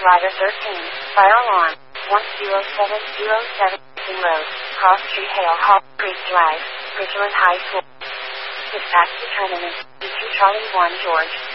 Rider 13, fire alarm, 10707 Road, Cross Street Hale Hall, Creek Drive, Bridgeland High School. Dispatch to terminus, E2 Charlie 1 George.